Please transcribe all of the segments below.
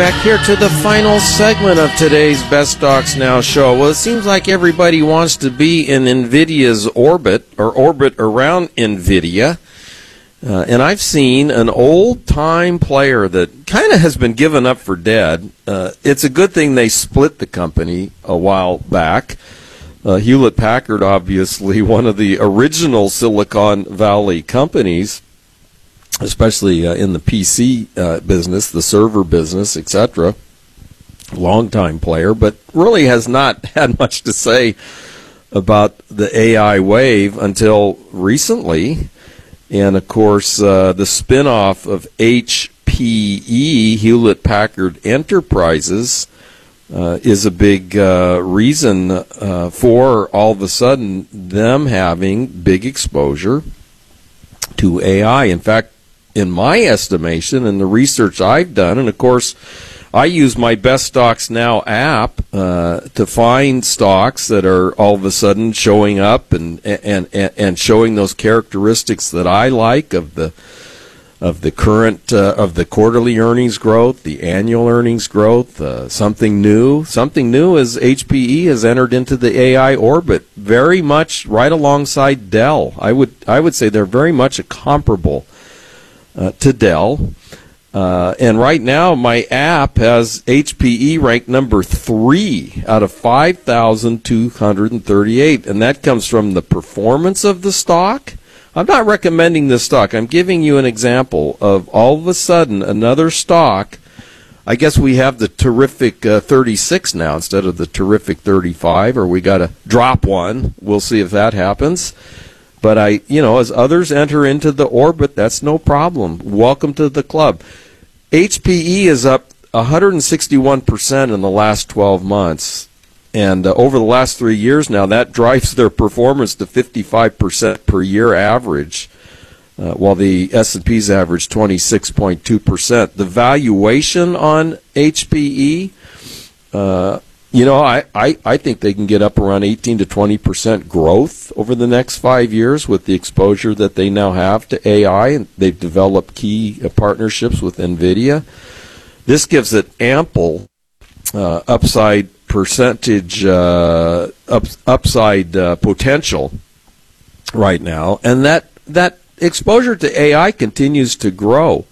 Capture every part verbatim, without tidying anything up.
back here to the final segment of today's Best Stocks Now show. Well, it seems like everybody wants to be in NVIDIA's orbit, or orbit around NVIDIA. Uh, and I've seen an old-time player that kind of has been given up for dead. Uh, it's a good thing they split the company a while back. Uh, Hewlett-Packard, obviously, one of the original Silicon Valley companies, especially uh, in the P C uh, business, the server business, et cetera. Long-time player, but really has not had much to say about the A I wave until recently. And, of course, uh, the spinoff of H P E, Hewlett-Packard Enterprises, uh, is a big uh, reason uh, for all of a sudden them having big exposure to A I. In fact, in my estimation and the research I've done, and, of course, I use my Best Stocks Now app uh, to find stocks that are all of a sudden showing up and, and and and showing those characteristics that I like of the of the current uh, of the quarterly earnings growth, the annual earnings growth, uh, something new. Something new is H P E has entered into the A I orbit, very much right alongside Dell. I would I would say they're very much a comparable uh, to Dell. Uh, and right now, my app has H P E ranked number three out of five thousand two hundred thirty-eight, and that comes from the performance of the stock. I'm not recommending this stock. I'm giving you an example of all of a sudden another stock. I guess we have the terrific uh, thirty-six now instead of the terrific thirty-five, or we got to drop one. We'll see if that happens. But I, you know, as others enter into the orbit, that's no problem. Welcome to the club. H P E is up one hundred sixty-one percent in the last twelve months. And uh, over the last three years now, that drives their performance to fifty-five percent per year average, uh, while the S and P's average twenty-six point two percent. The valuation on H P E, uh, you know, I, I, I think they can get up around eighteen to twenty percent growth over the next five years with the exposure that they now have to A I, and they've developed key uh, partnerships with NVIDIA. This gives it ample uh, upside percentage, uh, up, upside uh, potential right now, and that, that exposure to A I continues to grow.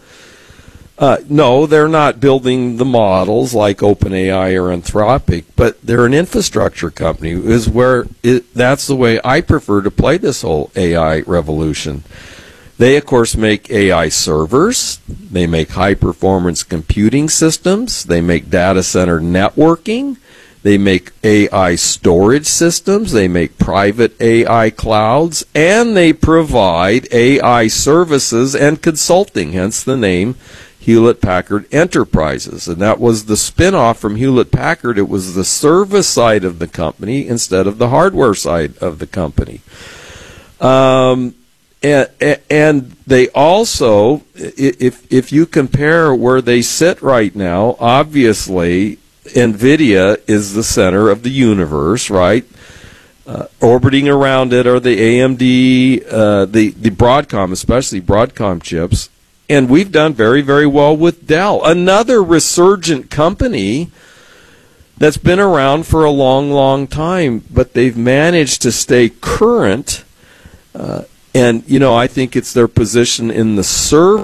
Uh, no, they're not building the models like OpenAI or Anthropic, but they're an infrastructure company. Is where it, that's the way I prefer to play this whole A I revolution. They, of course, make A I servers. They make high-performance computing systems. They make data center networking. They make A I storage systems. They make private A I clouds. And they provide A I services and consulting, hence the name Hewlett-Packard Enterprises. And that was the spin-off from Hewlett-Packard. It was the service side of the company instead of the hardware side of the company. Um, and, and they also, if, if you compare where they sit right now, obviously NVIDIA is the center of the universe, right? Uh, orbiting around it are the A M D, uh, the, the Broadcom, especially Broadcom chips. And we've done very, very well with Dell, another resurgent company that's been around for a long, long time, but they've managed to stay current. Uh, and, you know, I think it's their position in the server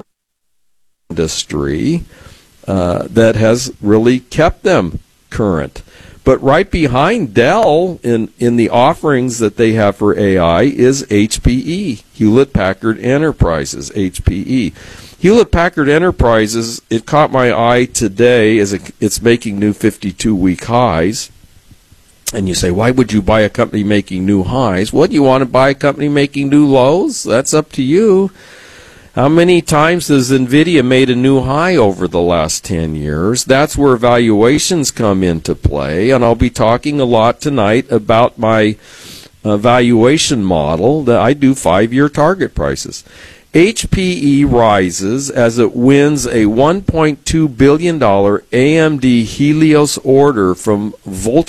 industry uh, that has really kept them current. But right behind Dell in, in the offerings that they have for A I is H P E, Hewlett-Packard Enterprises, H P E. Hewlett-Packard Enterprises, it caught my eye today as it, it's making new fifty-two week highs. And you say, why would you buy a company making new highs? Well, do you want to buy a company making new lows? That's up to you. How many times has NVIDIA made a new high over the last ten years? That's where valuations come into play. And I'll be talking a lot tonight about my uh, valuation model that I do five-year target prices. H P E rises as it wins a one point two billion dollars A M D Helios order from Vultr